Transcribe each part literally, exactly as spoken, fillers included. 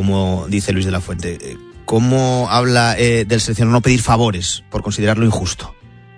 como dice Luis de la Fuente. ¿Cómo habla eh, del seleccionador no pedir favores por considerarlo injusto?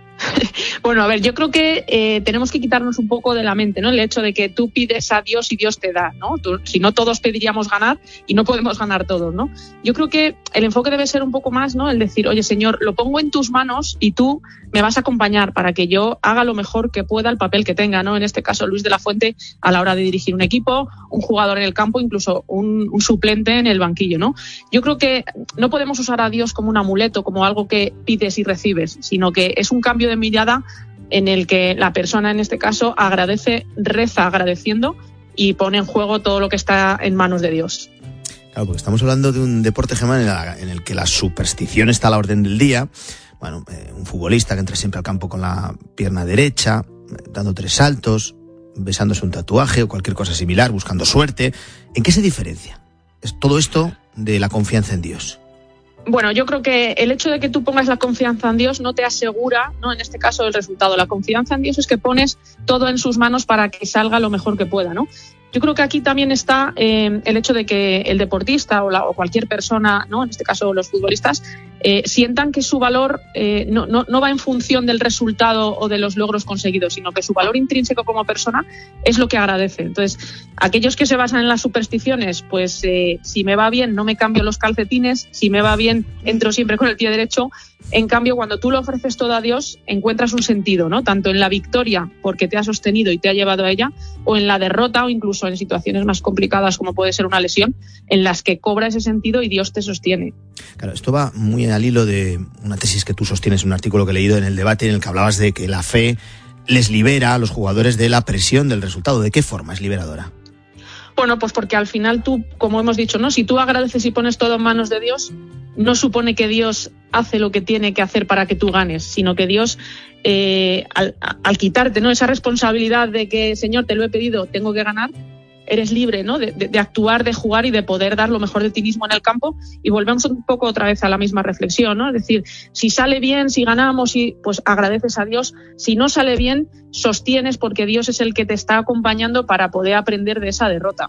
Bueno, a ver, yo creo que eh, tenemos que quitarnos un poco de la mente, ¿no? El hecho de que tú pides a Dios y Dios te da, ¿no? Tú, si no, todos pediríamos ganar y no podemos ganar todos, ¿no? Yo creo que el enfoque debe ser un poco más, ¿no? El decir, oye, Señor, lo pongo en tus manos y tú me vas a acompañar para que yo haga lo mejor que pueda el papel que tenga, ¿no? En este caso, Luis de la Fuente, a la hora de dirigir un equipo, un jugador en el campo, incluso un, un suplente en el banquillo, ¿no? Yo creo que no podemos usar a Dios como un amuleto, como algo que pides y recibes, sino que es un cambio de mirada en el que la persona, en este caso, agradece, reza agradeciendo y pone en juego todo lo que está en manos de Dios. Claro, porque estamos hablando de un deporte, Gemma, en, la, en el que la superstición está a la orden del día. Bueno, eh, un futbolista que entra siempre al campo con la pierna derecha, dando tres saltos, besándose un tatuaje o cualquier cosa similar, buscando suerte. ¿En qué se diferencia? Es todo esto de la confianza en Dios. Bueno, yo creo que el hecho de que tú pongas la confianza en Dios no te asegura, ¿no? En este caso, el resultado. La confianza en Dios es que pones todo en sus manos para que salga lo mejor que pueda, ¿no? Yo creo que aquí también está eh, el hecho de que el deportista o, la, o cualquier persona, ¿no? En este caso los futbolistas, eh, sientan que su valor eh, no, no, no va en función del resultado o de los logros conseguidos, sino que su valor intrínseco como persona es lo que agradece. Entonces, aquellos que se basan en las supersticiones, pues eh, si me va bien no me cambio los calcetines, si me va bien entro siempre con el pie derecho. En cambio, cuando tú lo ofreces todo a Dios, encuentras un sentido, ¿no? Tanto en la victoria, porque te ha sostenido y te ha llevado a ella, o en la derrota, o incluso en situaciones más complicadas, como puede ser una lesión, en las que cobra ese sentido y Dios te sostiene. Claro, esto va muy al hilo de una tesis que tú sostienes en un artículo que he leído en el debate, en el que hablabas de que la fe les libera a los jugadores de la presión del resultado. ¿De qué forma es liberadora? Bueno, pues porque al final tú, como hemos dicho, ¿no? Si tú agradeces y pones todo en manos de Dios, no supone que Dios hace lo que tiene que hacer para que tú ganes, sino que Dios, eh, al, al quitarte, ¿no? esa responsabilidad de que, Señor, te lo he pedido, tengo que ganar, eres libre, ¿no? de, de, de actuar, de jugar y de poder dar lo mejor de ti mismo en el campo. Y volvemos un poco otra vez a la misma reflexión, ¿no? Es decir, si sale bien, si ganamos, y pues agradeces a Dios. Si no sale bien, sostienes, porque Dios es el que te está acompañando para poder aprender de esa derrota.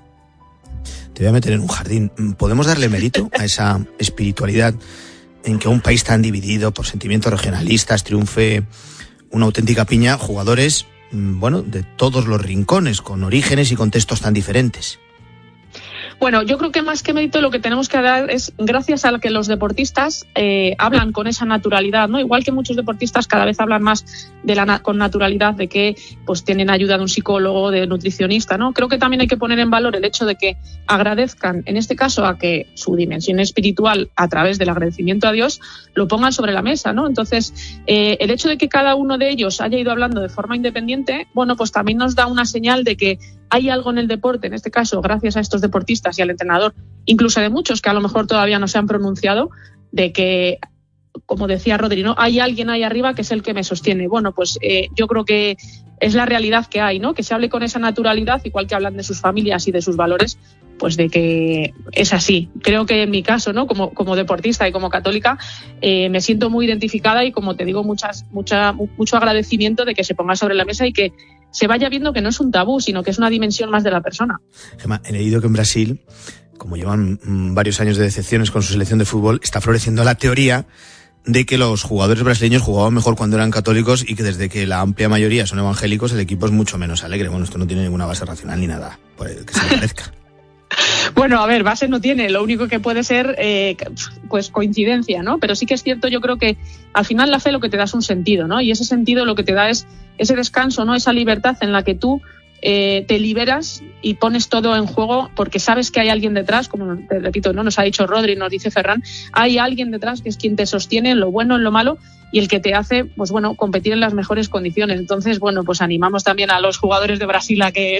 Te voy a meter en un jardín. ¿Podemos darle mérito a esa espiritualidad en que un país tan dividido por sentimientos regionalistas triunfe una auténtica piña, jugadores, bueno, de todos los rincones, con orígenes y contextos tan diferentes? Bueno, yo creo que más que mérito lo que tenemos que dar es gracias a que los deportistas eh, hablan con esa naturalidad, ¿no? Igual que muchos deportistas cada vez hablan más de la, con naturalidad de que pues tienen ayuda de un psicólogo, de nutricionista, ¿no? Creo que también hay que poner en valor el hecho de que agradezcan, en este caso, a que su dimensión espiritual, a través del agradecimiento a Dios, lo pongan sobre la mesa, ¿no? Entonces, eh, el hecho de que cada uno de ellos haya ido hablando de forma independiente, bueno, pues también nos da una señal de que hay algo en el deporte, en este caso, gracias a estos deportistas y al entrenador, incluso de muchos que a lo mejor todavía no se han pronunciado, de que, como decía Rodri, ¿no? Hay alguien ahí arriba que es el que me sostiene. Bueno, pues eh, yo creo que es la realidad que hay, ¿no? Que se hable con esa naturalidad, igual que hablan de sus familias y de sus valores, pues de que es así. Creo que en mi caso, ¿no? Como, como deportista y como católica, eh, me siento muy identificada y, como te digo, muchas, mucha, mucho agradecimiento de que se ponga sobre la mesa y que se vaya viendo que no es un tabú, sino que es una dimensión más de la persona. Gemma, he leído que en Brasil, como llevan mmm, varios años de decepciones con su selección de fútbol, está floreciendo la teoría de que los jugadores brasileños jugaban mejor cuando eran católicos y que desde que la amplia mayoría son evangélicos el equipo es mucho menos alegre. Bueno, esto no tiene ninguna base racional ni nada, pues, que se parezca. Bueno, a ver, base no tiene, lo único que puede ser eh, pues coincidencia, ¿no? Pero sí que es cierto, yo creo que al final la fe lo que te da es un sentido, ¿no? Y ese sentido lo que te da es ese descanso, ¿no? Esa libertad en la que tú eh, te liberas y pones todo en juego porque sabes que hay alguien detrás, como te repito, ¿no? Nos ha dicho Rodri, nos dice Ferran, hay alguien detrás que es quien te sostiene en lo bueno, en lo malo, y el que te hace, pues bueno, competir en las mejores condiciones. Entonces, bueno, pues animamos también a los jugadores de Brasil a que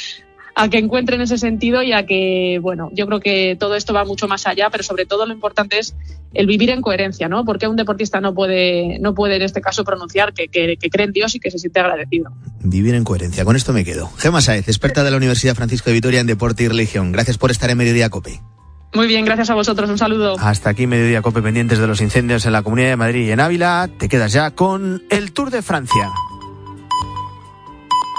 a que encuentren ese sentido y a que, bueno, yo creo que todo esto va mucho más allá, pero sobre todo lo importante es el vivir en coherencia, ¿no? Porque un deportista no puede, no puede en este caso pronunciar que, que, que cree en Dios y que se siente agradecido. Vivir en coherencia, con esto me quedo. Gemma Sáez, experta de la Universidad Francisco de Vitoria en Deporte y Religión. Gracias por estar en Mediodía Cope. Muy bien, gracias a vosotros, un saludo. Hasta aquí Mediodía Cope, pendientes de los incendios en la Comunidad de Madrid y en Ávila. Te quedas ya con el Tour de Francia.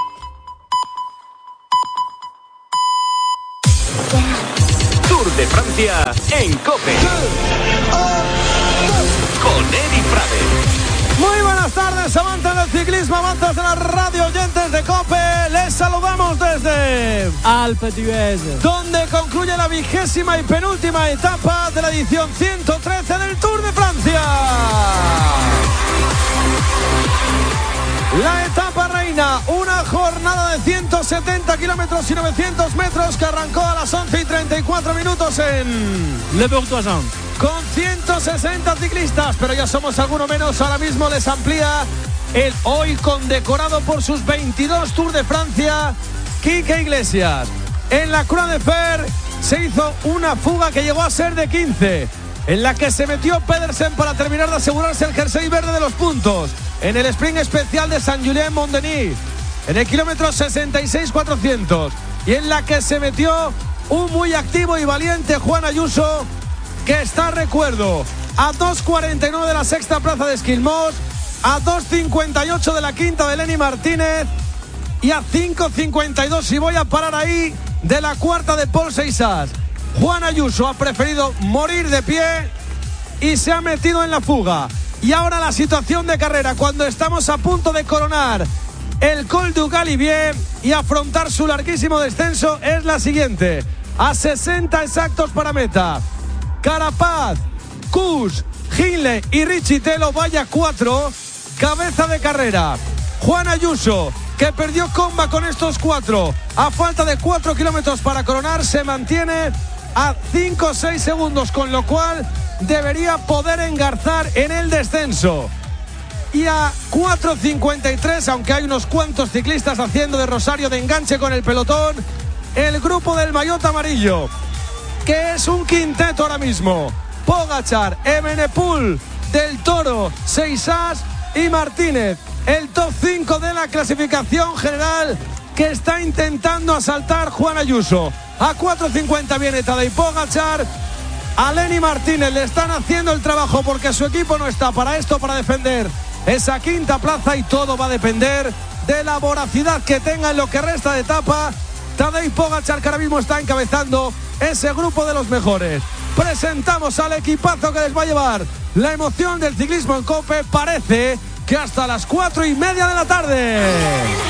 Tour de Francia. Francia en COPE. Con Edi Frade. Muy buenas tardes, amantes del ciclismo, amantes de la radio, oyentes de COPE. Les saludamos desde Alpe d'Huez, donde concluye la vigésima y penúltima etapa de la edición ciento trece del Tour de Francia. La etapa reina, una jornada de ciento setenta kilómetros y novecientos metros que arrancó a las once y treinta y cuatro minutos en Le Bourtoisan, con ciento sesenta ciclistas, pero ya somos alguno menos. Ahora mismo les amplía el hoy condecorado por sus veintidós Tour de Francia, Quique Iglesias. En la Croix de Fer se hizo una fuga que llegó a ser de quince, en la que se metió Pedersen para terminar de asegurarse el jersey verde de los puntos. En el sprint especial de Saint-Julien-Mont-Denis, en el kilómetro sesenta y seis cuatrocientos, y en la que se metió un muy activo y valiente Juan Ayuso, que está, recuerdo, a dos cuarenta y nueve de la sexta plaza de Esquilmós, a dos cincuenta y ocho de la quinta de Lenny Martínez y a cinco cincuenta y dos, y voy a parar ahí, de la cuarta de Paul Seixas. Juan Ayuso ha preferido morir de pie y se ha metido en la fuga. Y ahora la situación de carrera, cuando estamos a punto de coronar el Col du Galibier y afrontar su larguísimo descenso, es la siguiente: a sesenta exactos para meta, Carapaz, Kuss, Hindley y Richie Telo, vaya cuatro, cabeza de carrera. Juan Ayuso, que perdió comba con estos cuatro, a falta de cuatro kilómetros para coronar, se mantiene a cinco o seis segundos, con lo cual debería poder engarzar en el descenso. Y a cuatro cincuenta y tres, aunque hay unos cuantos ciclistas haciendo de rosario de enganche con el pelotón, el grupo del maillot amarillo, que es un quinteto ahora mismo: Pogačar, Evenepoel, Del Toro, Seixas y Martínez. El top cinco de la clasificación general que está intentando asaltar Juan Ayuso. A cuatro cincuenta viene Tadej Pogačar. A Lenny Martínez le están haciendo el trabajo porque su equipo no está para esto, para defender esa quinta plaza, y todo va a depender de la voracidad que tenga en lo que resta de etapa Tadej Pogačar, que ahora mismo está encabezando ese grupo de los mejores. Presentamos al equipazo que les va a llevar la emoción del ciclismo en COPE. Parece que hasta las cuatro y media de la tarde.